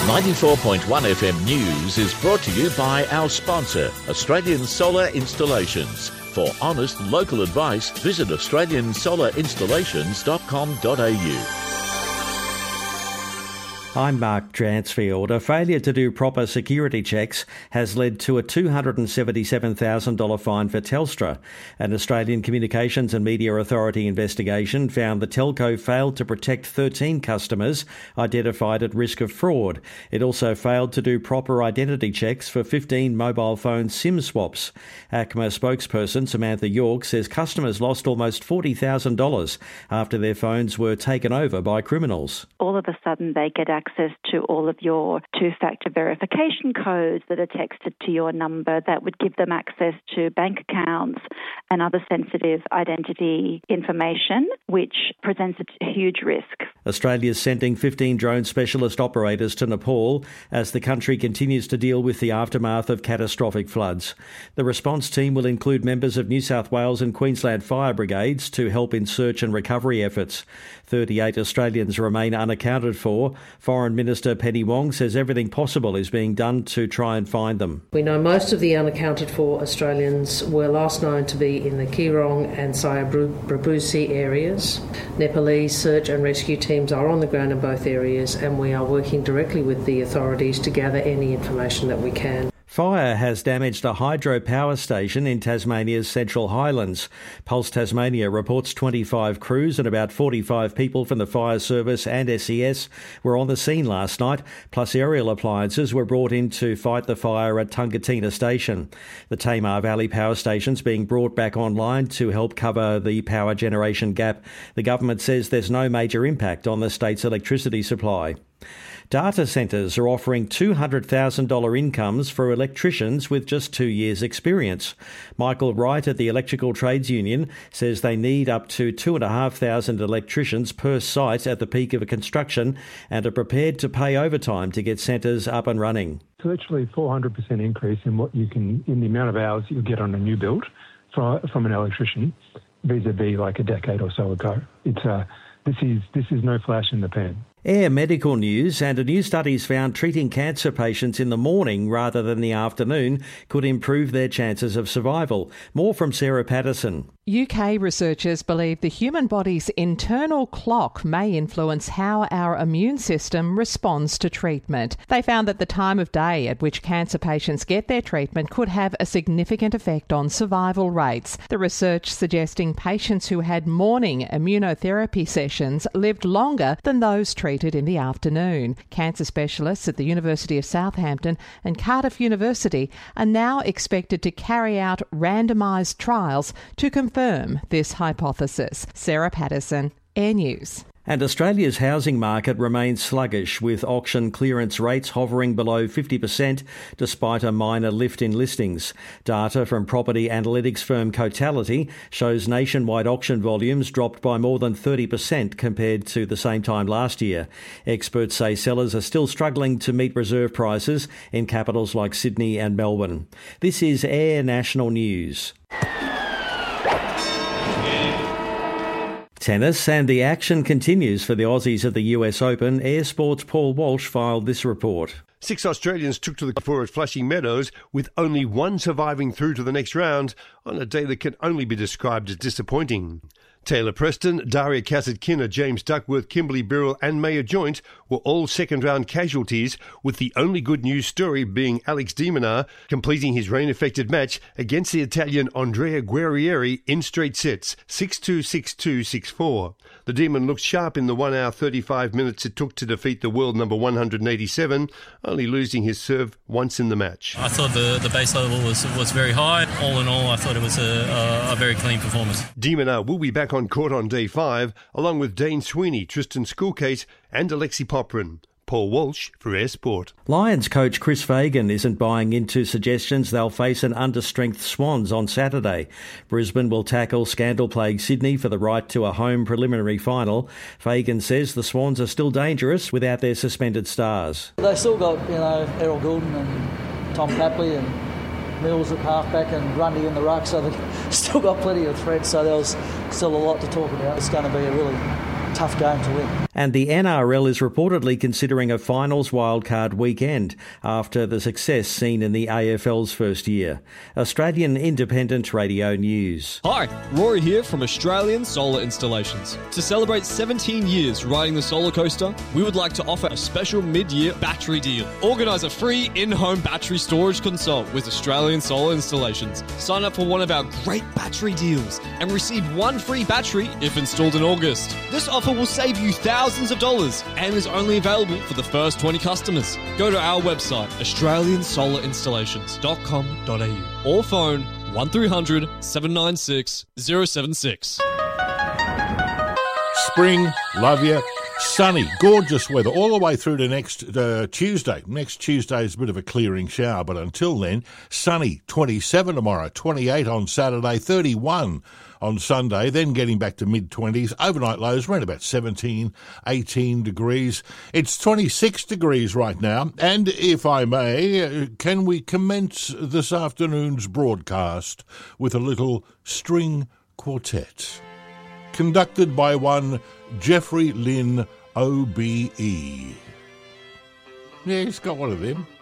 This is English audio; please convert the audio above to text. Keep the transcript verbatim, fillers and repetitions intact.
ninety-four point one F M News is brought to you by our sponsor, Australian Solar Installations. For honest local advice, visit australian solar installations dot com dot a u. I'm Mark Dransfield. A failure to do proper security checks has led to a two hundred seventy-seven thousand dollars fine for Telstra. An Australian Communications and Media Authority investigation found the telco failed to protect thirteen customers identified at risk of fraud. It also failed to do proper identity checks for fifteen mobile phone SIM swaps. A C M A spokesperson Samantha York says customers lost almost forty thousand dollars after their phones were taken over by criminals. All of a sudden they get access to all of your two-factor verification codes that are texted to your number that would give them access to bank accounts and other sensitive identity information, which presents a huge risk. Australia is sending fifteen drone specialist operators to Nepal as the country continues to deal with the aftermath of catastrophic floods. The response team will include members of New South Wales and Queensland fire brigades to help in search and recovery efforts. thirty-eight Australians remain unaccounted for. Foreign Minister Penny Wong says everything possible is being done to try and find them. We know most of the unaccounted for Australians were last known to be in the Keerong and Sayabrabusi areas. Nepalese search and rescue teams are on the ground in both areas, and we are working directly with the authorities to gather any information that we can. Fire has damaged a hydropower station in Tasmania's Central Highlands. Pulse Tasmania reports twenty-five crews and about forty-five people from the fire service and S E S were on the scene last night, plus aerial appliances were brought in to fight the fire at Tungatina Station. The Tamar Valley power station's being brought back online to help cover the power generation gap. The government says there's no major impact on the state's electricity supply. Data centres are offering two hundred thousand dollars incomes for electricians with just two years' experience. Michael Wright at the Electrical Trades Union says they need up to two thousand five hundred electricians per site at the peak of a construction and are prepared to pay overtime to get centres up and running. Virtually four hundred percent increase in what you can, in the amount of hours you get on a new build from, from an electrician vis-a-vis like a decade or so ago. It's uh, this is this is no flash in the pan. Air medical news, and a new study's found treating cancer patients in the morning rather than the afternoon could improve their chances of survival. More from Sarah Patterson. U K researchers believe the human body's internal clock may influence how our immune system responds to treatment. They found that the time of day at which cancer patients get their treatment could have a significant effect on survival rates. The research suggesting patients who had morning immunotherapy sessions lived longer than those treated in the afternoon. Cancer specialists at the University of Southampton and Cardiff University are now expected to carry out randomised trials to confirm this hypothesis. Sarah Patterson, Air News. And Australia's housing market remains sluggish, with auction clearance rates hovering below fifty percent despite a minor lift in listings. Data from property analytics firm Cotality shows nationwide auction volumes dropped by more than thirty percent compared to the same time last year. Experts say sellers are still struggling to meet reserve prices in capitals like Sydney and Melbourne. This is Air National News. Tennis, and the action continues for the Aussies at the U S Open. Air Sport's Paul Walsh filed this report. Six Australians took to the floor at Flushing Meadows, with only one surviving through to the next round on a day that can only be described as disappointing. Taylor Preston, Daria Kasatkina, James Duckworth, Kimberly Birrell and Maya Joint were all second-round casualties, with the only good news story being Alex de Minaur completing his rain-affected match against the Italian Andrea Guerrieri in straight sets, six two, six two, six four. The Demon looked sharp in the one hour thirty-five minutes it took to defeat the world number one hundred eighty-seven, only losing his serve once in the match. I thought the, the base level was was very high. All in all, I thought it was a, a, a very clean performance. De Minaur will be back on court on day five, along with Dane Sweeney, Tristan Schoolcase and Alexi Poprin. Paul Walsh for Air Sport. Lions coach Chris Fagan isn't buying into suggestions they'll face an understrength Swans on Saturday. Brisbane will tackle scandal-plagued Sydney for the right to a home preliminary final. Fagan says the Swans are still dangerous without their suspended stars. They still got, you know, Errol Goulden and Tom Papley and Mills at halfback and Grundy in the ruck, so they've still got plenty of threats, so there's still a lot to talk about. It's going to be a really tough game to win. And the N R L is reportedly considering a finals wildcard weekend after the success seen in the A F L's first year. Australian Independent Radio News. Hi, Rory here from Australian Solar Installations. To celebrate seventeen years riding the solar coaster, we would like to offer a special mid-year battery deal. Organise a free in-home battery storage consult with Australian Solar Installations. Sign up for one of our great battery deals and receive one free battery if installed in August. This offer will save you thousands of dollars and is only available for the first twenty customers. Go to our website, australian solar installations dot com dot a u or phone one three hundred seven nine six zero seven six. Spring, love you. Sunny, gorgeous weather all the way through to next uh, Tuesday. Next Tuesday is a bit of a clearing shower, but until then, sunny, twenty-seven tomorrow, twenty-eight on Saturday, thirty-one on Sunday, then getting back to mid-twenties. Overnight lows around about seventeen, eighteen degrees. It's twenty-six degrees right now. And if I may, can we commence this afternoon's broadcast with a little string quartet, conducted by one Jeffrey Lynn O B E. Yeah, he's got one of them.